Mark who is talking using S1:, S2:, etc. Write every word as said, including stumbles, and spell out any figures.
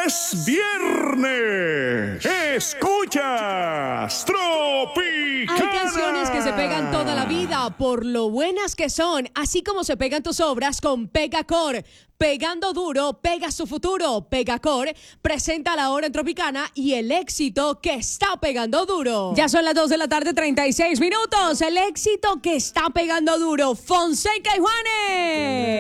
S1: Es viernes. Escuchas Tropicana.
S2: Hay canciones que se pegan toda la vida por lo buenas que son, así como se pegan tus obras con Pegacor. Pegando duro, pega su futuro. Pegacor presenta la hora en Tropicana y el éxito que está pegando duro. Ya son las dos de la tarde, treinta y seis minutos. El éxito que está pegando duro. Fonseca y Juanes.